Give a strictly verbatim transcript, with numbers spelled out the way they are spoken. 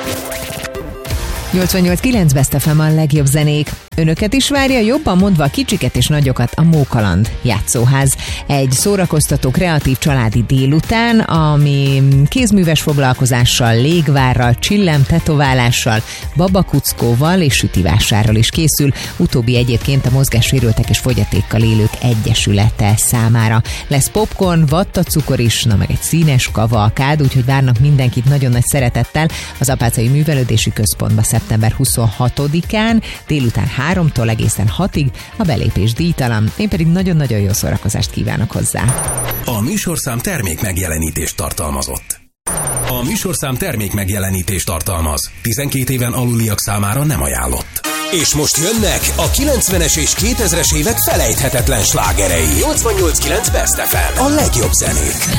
nyolcvannyolc kilenc Best ef em a legjobb zenék. Önöket is várja, jobban mondva a kicsiket és nagyokat, a Mókaland játszóház. Egy szórakoztató, kreatív családi délután, ami kézműves foglalkozással, légvárral, csillem tetoválással, babakuckóval és sütivásárral is készül. Utóbbi egyébként a Mozgássérültek és Fogyatékkal Élők Egyesülete számára. Lesz popcorn, vattacukor is, na meg egy színes kavalkád, úgyhogy várnak mindenkit nagyon nagy szeretettel az Apáczai Művelődési Központba szeptember huszonhatodikán, délután háromtól egészen hatig, a belépés díjtalan, én pedig nagyon-nagyon jó szórakozást kívánok hozzá. A műsorszám termék megjelenítést tartalmazott. A műsorszám termék megjelenítést tartalmaz. tizenkét éven aluliak számára nem ajánlott. És most jönnek a kilencvenes és kétezres évek felejthetetlen slágerei. nyolcvannyolc kilenc Best ef em. A legjobb zenék.